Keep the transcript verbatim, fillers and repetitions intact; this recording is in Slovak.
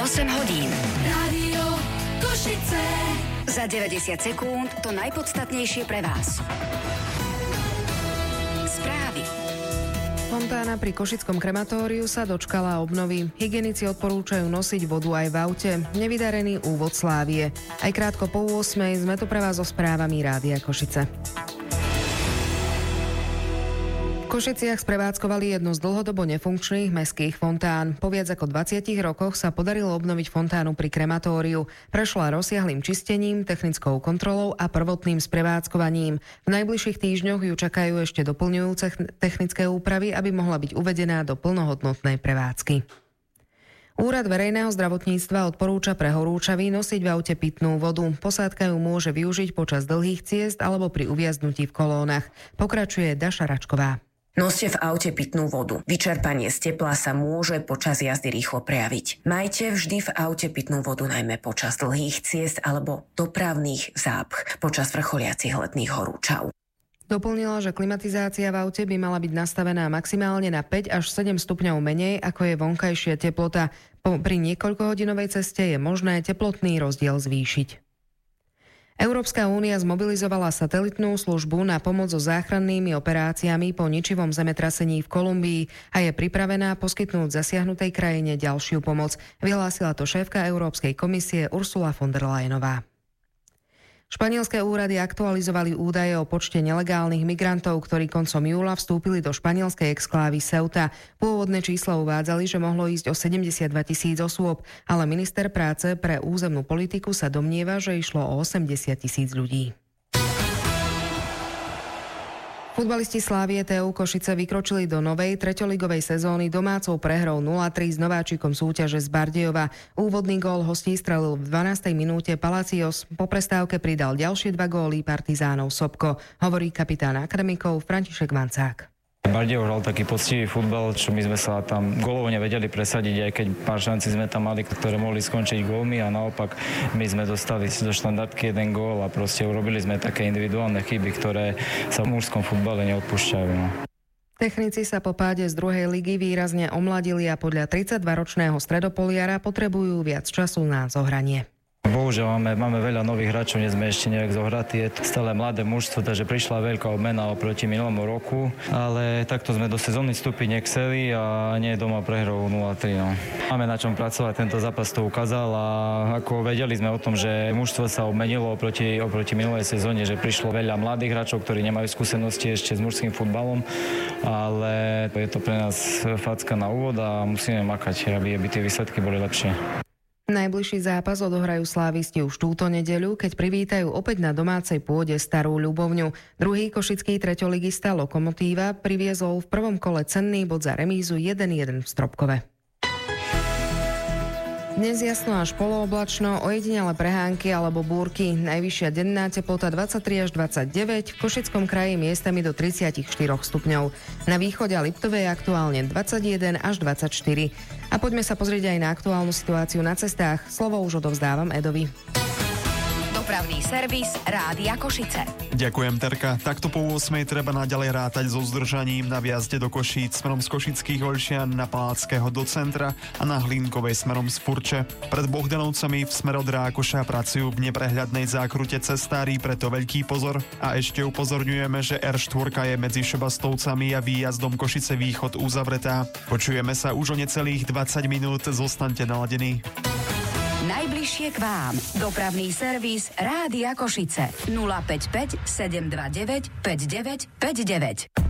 osem hodín. Rádio Košice. Za deväťdesiat sekúnd to najpodstatnejšie pre vás. Správy. Fontána pri košickom krematóriu sa dočkala obnovy. Hygienici odporúčajú nosiť vodu aj v aute. Nevydarený úvod Slávie. Aj krátko po ôsmej sme tu pre vás so správami Rádia Košice. V Košiciach sprevádzkovali jednu z dlhodobo nefunkčných mestských fontán. Po viac ako dvadsiatich rokoch sa podarilo obnoviť fontánu pri krematóriu. Prešla rozsiahlym čistením, technickou kontrolou a prvotným sprevádzkovaním. V najbližších týždňoch ju čakajú ešte doplňujúce technické úpravy, aby mohla byť uvedená do plnohodnotnej prevádzky. Úrad verejného zdravotníctva odporúča pre horúčavy nosiť v aute pitnú vodu. Posádka ju môže využiť počas dlhých ciest alebo pri uviaznutí v kolónach. Pokračuje Daša Račková. Noste v aute pitnú vodu. Vyčerpanie z tepla sa môže počas jazdy rýchlo prejaviť. Majte vždy v aute pitnú vodu najmä počas dlhých ciest alebo dopravných zápch počas vrcholiacich letných horúčav. Doplnila, že klimatizácia v aute by mala byť nastavená maximálne na päť až sedem stupňov menej, ako je vonkajšia teplota. Pri niekoľkohodinovej ceste je možné teplotný rozdiel zvýšiť. Európska únia zmobilizovala satelitnú službu na pomoc so záchrannými operáciami po ničivom zemetrasení v Kolumbii a je pripravená poskytnúť zasiahnutej krajine ďalšiu pomoc. Vyhlásila to šéfka Európskej komisie Ursula von der Leyenová. Španielské úrady aktualizovali údaje o počte nelegálnych migrantov, ktorí koncom júla vstúpili do španielskej exklávy Ceuta. Pôvodné čísla uvádzali, že mohlo ísť o sedemdesiatdva tisíc osôb, ale minister práce pre územnú politiku sa domnieva, že išlo o osemdesiat tisíc ľudí. Futbalisti Slávie té ú Košice vykročili do novej treťoligovej sezóny domácou prehrou nula tri s nováčikom súťaže z Bardejova. Úvodný gól hostí strelil v dvanástej minúte Palacios. Po prestávke pridal ďalšie dva góly Partizánov Sobko, hovorí kapitán akademikov František Vancák. Bardejov hral taký poctivý futbal, čo my sme sa tam gólovo nevedeli presadiť, aj keď pár šancí sme tam mali, ktoré mohli skončiť gólmi a naopak my sme dostali do štandardky jeden gól a proste urobili sme také individuálne chyby, ktoré sa v mužskom futbale neodpúšťajú. No. Technici sa po páde z druhej ligy výrazne omladili a podľa tridsaťdvaročného stredopoliara potrebujú viac času na zohranie. Bohužiaľ máme, máme veľa nových hráčov, nie sme ešte nejak zohratí, je to stále mladé mužstvo, takže prišla veľká obmena oproti minulému roku, ale takto sme do sezóny vstúpiť nechceli a nie doma prehrou nula tri. No. Máme na čom pracovať, tento zápas to ukázal a ako vedeli sme o tom, že mužstvo sa obmenilo oproti, oproti minulej sezóne, že prišlo veľa mladých hráčov, ktorí nemajú skúsenosti ešte s mužským futbalom, ale je to pre nás facka na úvod a musíme makať, aby, aby tie výsledky boli lepšie. Najbližší zápas odohrajú slávisti už túto nedeľu, keď privítajú opäť na domácej pôde Starú Ľubovňu. Druhý košický treťoligista Lokomotíva priviezol v prvom kole cenný bod za remízu jeden jeden v Stropkove. Dnes jasno až polooblačno, ojedinele prehánky alebo búrky. Najvyššia denná teplota dvadsaťtri až dvadsaťdeväť, v Košickom kraji miestami do tridsaťštyri stupňov. Na východe a Liptove je aktuálne dvadsaťjeden až dvadsaťštyri. A poďme sa pozrieť aj na aktuálnu situáciu na cestách. Slovo už odovzdávam Edovi. Dopravný servis Rádia Košice. Ďakujem, Terka. Takto po ôsmej treba naďalej rátať so zdržaním na vjazde do Košíc smerom z Košických Olšian na Palackého do centra a na Hlinkovej smerom z Furče. Pred Bohdanovcami v smere od Rákoša pracujú v neprehľadnej zákrute cestári, preto veľký pozor. A ešte upozorňujeme, že er štyri je medzi Šebastovcami a výjazdom Košice Východ uzavretá. Počujeme sa už o necelých dvadsať minút, zostaňte naladení. Najbližšie k vám. Dopravný servis Rádia Košice. nula päť päť sedem dva deväť päť deväť päť deväť.